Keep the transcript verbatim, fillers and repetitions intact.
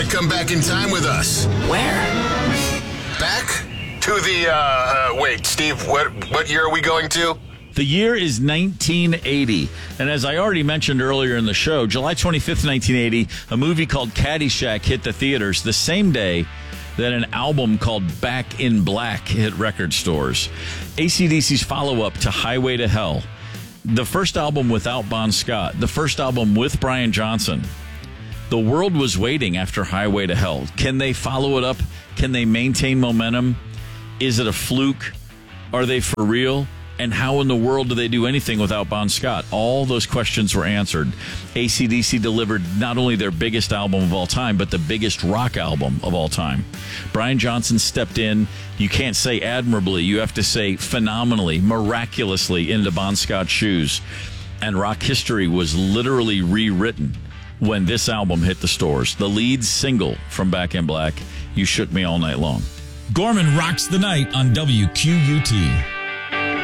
to come back in time with us? Where? Back to the, uh, uh, wait, Steve, what, what year are we going to? The year is nineteen eighty, and as I already mentioned earlier in the show, July twenty-fifth, nineteen eighty, a movie called Caddyshack hit the theaters the same day that an album called Back in Black hit record stores. A C D C's follow-up to Highway to Hell, the first album without Bon Scott, the first album with Brian Johnson. The world was waiting after Highway to Hell. Can they follow it up? Can they maintain momentum? Is it a fluke? Are they for real? And how in the world do they do anything without Bon Scott? All those questions were answered. A C D C delivered not only their biggest album of all time, but the biggest rock album of all time. Brian Johnson stepped in. You can't say admirably. You have to say phenomenally, miraculously into Bon Scott's shoes. And rock history was literally rewritten when this album hit the stores. The lead single from Back in Black, You Shook Me All Night Long. Gorman rocks the night on W Q U T.